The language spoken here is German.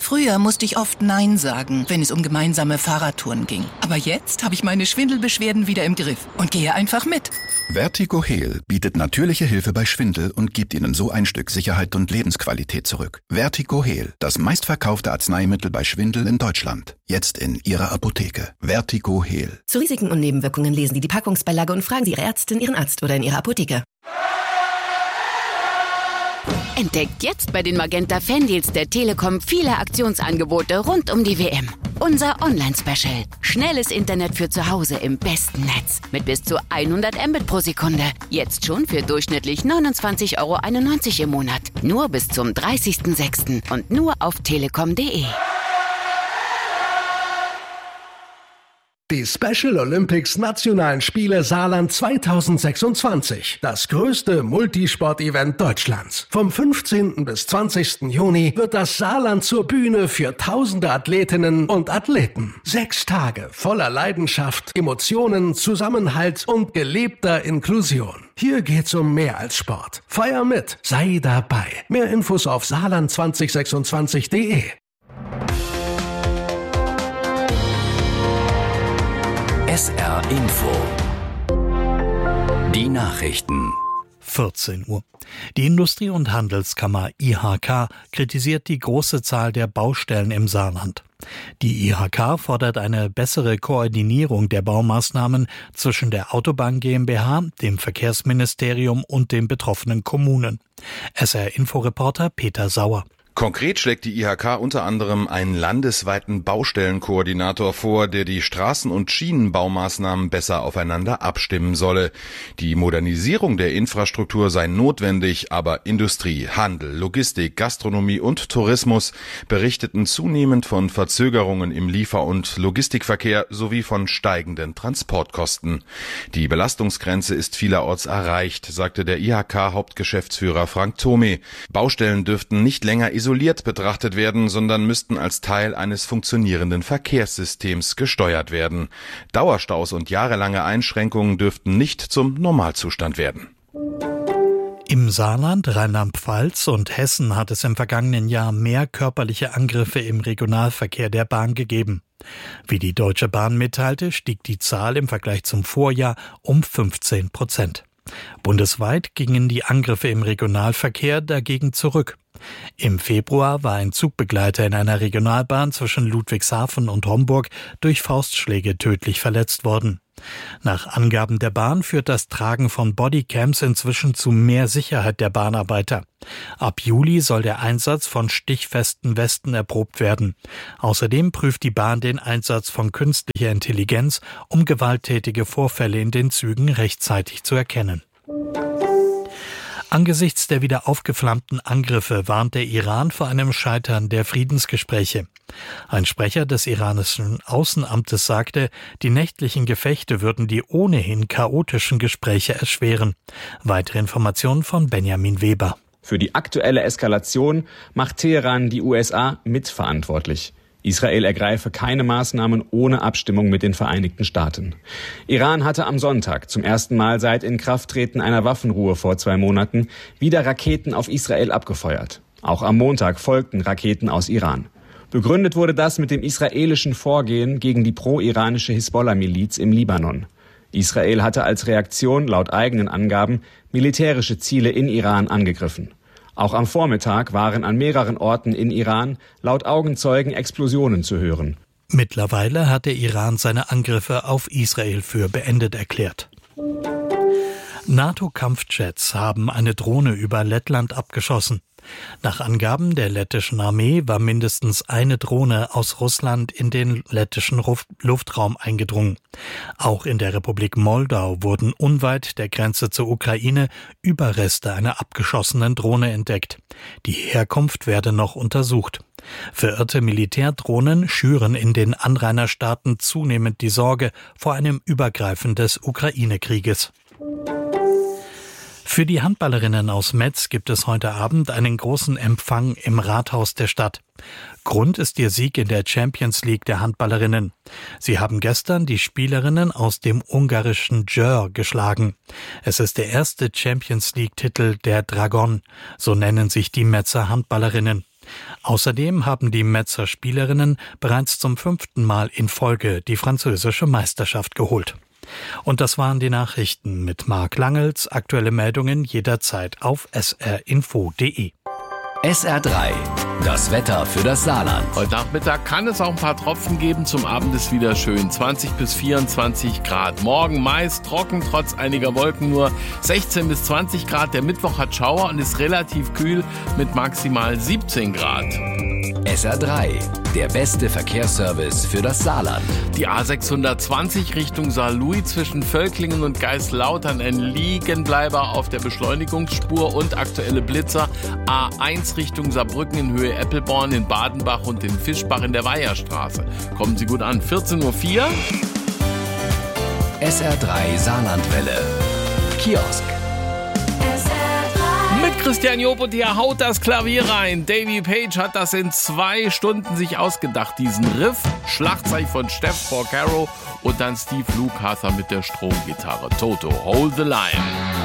Früher musste ich oft Nein sagen, wenn es um gemeinsame Fahrradtouren ging. Aber jetzt habe ich meine Schwindelbeschwerden wieder im Griff und gehe einfach mit. Vertigo Heal bietet natürliche Hilfe bei Schwindel und gibt Ihnen so ein Stück Sicherheit und Lebensqualität zurück. Vertigo Heal, das meistverkaufte Arzneimittel bei Schwindel in Deutschland. Jetzt in Ihrer Apotheke. Vertigo Heal. Zu Risiken und Nebenwirkungen lesen Sie die Packungsbeilage und fragen Sie Ihre Ärztin, Ihren Arzt oder in Ihrer Apotheke. Entdeckt jetzt bei den Magenta Fandeals der Telekom viele Aktionsangebote rund um die WM. Unser Online-Special. Schnelles Internet für zu Hause im besten Netz. Mit bis zu 100 Mbit pro Sekunde. Jetzt schon für durchschnittlich 29,91 € im Monat. Nur bis zum 30.06. und nur auf telekom.de. Die Special Olympics Nationalen Spiele Saarland 2026. Das größte Multisport-Event Deutschlands. Vom 15. bis 20. Juni wird das Saarland zur Bühne für tausende Athletinnen und Athleten. 6 Tage voller Leidenschaft, Emotionen, Zusammenhalt und gelebter Inklusion. Hier geht's um mehr als Sport. Feier mit, sei dabei. Mehr Infos auf saarland2026.de. SR Info. Die Nachrichten. 14 Uhr. Die Industrie- und Handelskammer IHK kritisiert die große Zahl der Baustellen im Saarland. Die IHK fordert eine bessere Koordinierung der Baumaßnahmen zwischen der Autobahn GmbH, dem Verkehrsministerium und den betroffenen Kommunen. SR-Info-Reporter Peter Sauer. Konkret schlägt die IHK unter anderem einen landesweiten Baustellenkoordinator vor, der die Straßen- und Schienenbaumaßnahmen besser aufeinander abstimmen solle. Die Modernisierung der Infrastruktur sei notwendig, aber Industrie, Handel, Logistik, Gastronomie und Tourismus berichteten zunehmend von Verzögerungen im Liefer- und Logistikverkehr sowie von steigenden Transportkosten. Die Belastungsgrenze ist vielerorts erreicht, sagte der IHK-Hauptgeschäftsführer Frank Thome. Baustellen dürften nicht länger isoliert betrachtet werden, sondern müssten als Teil eines funktionierenden Verkehrssystems gesteuert werden. Dauerstaus und jahrelange Einschränkungen dürften nicht zum Normalzustand werden. Im Saarland, Rheinland-Pfalz und Hessen hat es im vergangenen Jahr mehr körperliche Angriffe im Regionalverkehr der Bahn gegeben. Wie die Deutsche Bahn mitteilte, stieg die Zahl im Vergleich zum Vorjahr um 15%. Bundesweit gingen die Angriffe im Regionalverkehr dagegen zurück. Im Februar war ein Zugbegleiter in einer Regionalbahn zwischen Ludwigshafen und Homburg durch Faustschläge tödlich verletzt worden. Nach Angaben der Bahn führt das Tragen von Bodycams inzwischen zu mehr Sicherheit der Bahnarbeiter. Ab Juli soll der Einsatz von stichfesten Westen erprobt werden. Außerdem prüft die Bahn den Einsatz von künstlicher Intelligenz, um gewalttätige Vorfälle in den Zügen rechtzeitig zu erkennen. Angesichts der wieder aufgeflammten Angriffe warnt der Iran vor einem Scheitern der Friedensgespräche. Ein Sprecher des iranischen Außenamtes sagte, die nächtlichen Gefechte würden die ohnehin chaotischen Gespräche erschweren. Weitere Informationen von Benjamin Weber. Für die aktuelle Eskalation macht Teheran die USA mitverantwortlich. Israel ergreife keine Maßnahmen ohne Abstimmung mit den Vereinigten Staaten. Iran hatte am Sonntag zum ersten Mal seit Inkrafttreten einer Waffenruhe vor 2 Monaten wieder Raketen auf Israel abgefeuert. Auch am Montag folgten Raketen aus Iran. Begründet wurde das mit dem israelischen Vorgehen gegen die pro-iranische Hisbollah-Miliz im Libanon. Israel hatte als Reaktion laut eigenen Angaben militärische Ziele in Iran angegriffen. Auch am Vormittag waren an mehreren Orten in Iran laut Augenzeugen Explosionen zu hören. Mittlerweile hat der Iran seine Angriffe auf Israel für beendet erklärt. NATO-Kampfjets haben eine Drohne über Lettland abgeschossen. Nach Angaben der lettischen Armee war mindestens eine Drohne aus Russland in den lettischen Luftraum eingedrungen. Auch in der Republik Moldau wurden unweit der Grenze zur Ukraine Überreste einer abgeschossenen Drohne entdeckt. Die Herkunft werde noch untersucht. Verirrte Militärdrohnen schüren in den Anrainerstaaten zunehmend die Sorge vor einem Übergreifen des Ukraine-Krieges. Für die Handballerinnen aus Metz gibt es heute Abend einen großen Empfang im Rathaus der Stadt. Grund ist ihr Sieg in der Champions League der Handballerinnen. Sie haben gestern die Spielerinnen aus dem ungarischen Győr geschlagen. Es ist der erste Champions League-Titel der Dragon, so nennen sich die Metzer Handballerinnen. Außerdem haben die Metzer Spielerinnen bereits zum 5. Mal in Folge die französische Meisterschaft geholt. Und das waren die Nachrichten mit Marc Langels. Aktuelle Meldungen jederzeit auf srinfo.de. SR3, das Wetter für das Saarland. Heute Nachmittag kann es auch ein paar Tropfen geben, zum Abend ist wieder schön 20 bis 24 Grad. Morgen meist trocken, trotz einiger Wolken nur 16 bis 20 Grad. Der Mittwoch hat Schauer und ist relativ kühl mit maximal 17 Grad. SR3, der beste Verkehrsservice für das Saarland. Die A620 Richtung Saarlouis zwischen Völklingen und Geislautern ein Liegenbleiber auf der Beschleunigungsspur und aktuelle Blitzer. A1 Richtung Saarbrücken in Höhe Eppelborn, in Badenbach und in Fischbach in der Weiherstraße. Kommen Sie gut an. 14.04 Uhr. SR3 Saarlandwelle. Kiosk. Mit Christian Job, der haut das Klavier rein. Davy Page hat das in 2 Stunden sich ausgedacht, diesen Riff. Schlagzeug von Steph Porcaro und dann Steve Lukather mit der Stromgitarre. Toto, Hold the Line.